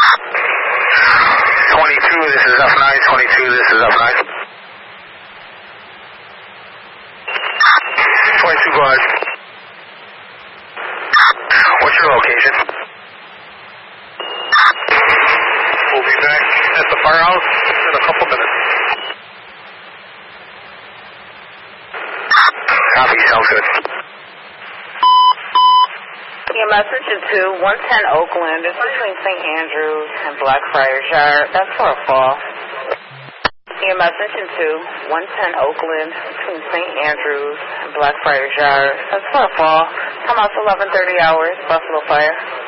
22, this is F9. 22, this is F9. 22, go ahead. What's your location? We'll be back at the firehouse in a couple minutes. Copy, sounds good. EMS Engine 2, 110 Oakland. It's between St. Andrews and Blackfriars Yard. That's for a fall. EMS Engine 2, 110 Oakland, between St. Andrews and Blackfriars Yard. That's for a fall. Come out to 11:30 hours, Buffalo Fire.